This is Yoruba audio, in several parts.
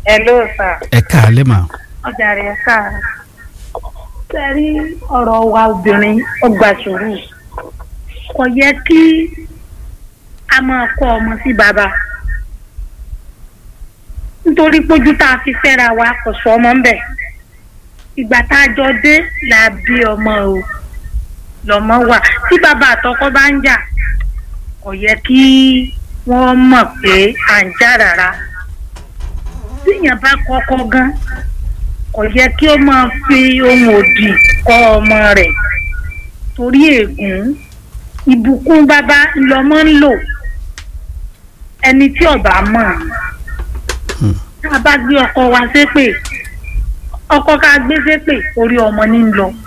Hello sir. ẹ káalẹ́ mà. Ọjà rẹ̀ ká. Sẹ́rí ọ̀rọ̀ wa obìnrin ọgbà sùúrù. Kò yẹ kí a máa kọ́ ọmọ sí bàbá. Nítorí pójú tá a fi fẹ́ra wa kò sọ ọmọ ń bẹ̀. Ìgbà tá a jọ dé la bí ọmọ o. Lọ́mọ wà. Tí bàbá àtọkọ bá ń jà, kò yẹ kí wọ́n mọ̀ pé à ń jà rárá. Tíyàn bá kọ́kọ́ gan, kò yẹ kí ó máa fi ohun òdì kọ́ ọmọ rẹ̀ torí ègún. Ìbùkún bàbá lọmọ ń lò. Ẹni tí ọba mọ̀ tá a bá gbé ọkọ wa ṣépè, ọkọ ká gbé ṣépè orí ọmọ ní ń lọ.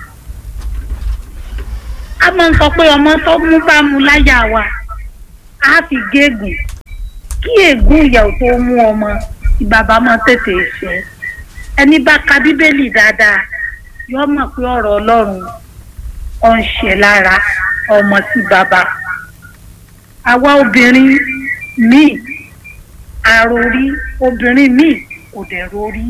A máa ń sọ pé ọmọ tó mú bá mu láyà wa á fi gégùn kí ègún ìyàwó tó mú ọmọ tí bàbá máa tètè ṣe. Ẹni bá ka bíbélì dáadáa yóò mọ̀ pé ọ̀rọ̀ Ọlọ́run ó ń ṣe lára ọmọ sí bàbá. Àwa obìnrin míì àròrí, obìnrin míì kò dẹ̀ rórí.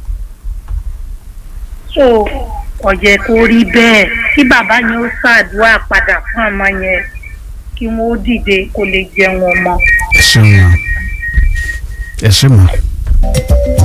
So kò yẹ kó rí bẹ́ẹ̀ kí bàbá yẹn ó ṣàdúrà padà fún ọmọ yẹn kí wọ́n ó dìde kó lè jẹun ọmọ. ẹ ṣeun mà.